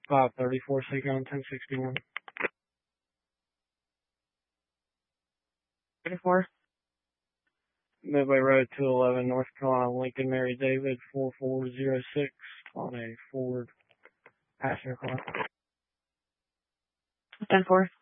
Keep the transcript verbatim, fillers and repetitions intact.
five thirty-four, Seacon, ten sixty-one. thirty-four. Midway Road, two eleven, North Carolina, Lincoln Mary David, four four zero six, on a Ford passenger car. ten four.